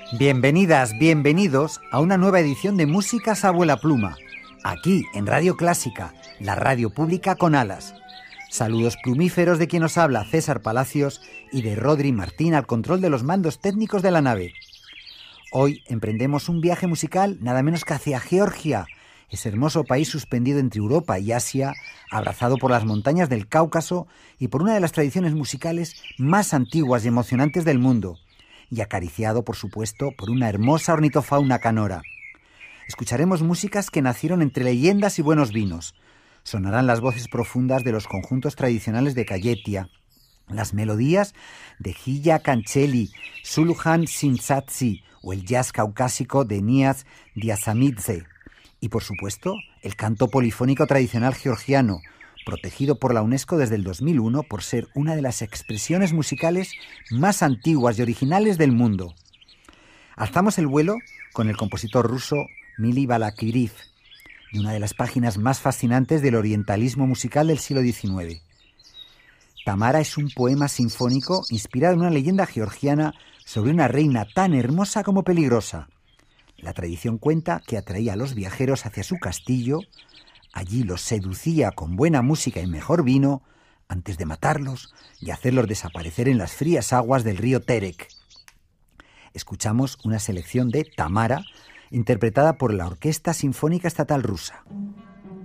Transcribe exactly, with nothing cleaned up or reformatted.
Bienvenidas, bienvenidos a una nueva edición de Músicas Abuela Pluma, aquí en Radio Clásica, la radio pública con alas. Saludos plumíferos de quien os habla, César Palacios, y de Rodri Martín al control de los mandos técnicos de la nave. Hoy emprendemos un viaje musical nada menos que hacia Georgia, ese hermoso país suspendido entre Europa y Asia, abrazado por las montañas del Cáucaso y por una de las tradiciones musicales más antiguas y emocionantes del mundo, y acariciado, por supuesto, por una hermosa ornitofauna canora. Escucharemos músicas que nacieron entre leyendas y buenos vinos. Sonarán las voces profundas de los conjuntos tradicionales de Kayetia, las melodías de Hilla Kancheli, Suluhan Sinsatsi o el jazz caucásico de Niaz Diazamidze. Y, por supuesto, el canto polifónico tradicional georgiano, protegido por la UNESCO desde el dos mil uno por ser una de las expresiones musicales más antiguas y originales del mundo. Alzamos el vuelo con el compositor ruso Mili Balakirev, de una de las páginas más fascinantes del orientalismo musical del siglo diecinueve. Tamara es un poema sinfónico inspirado en una leyenda georgiana sobre una reina tan hermosa como peligrosa. La tradición cuenta que atraía a los viajeros hacia su castillo. Allí los seducía con buena música y mejor vino, antes de matarlos y hacerlos desaparecer en las frías aguas del río Terek. Escuchamos una selección de Tamara, interpretada por la Orquesta Sinfónica Estatal Rusa.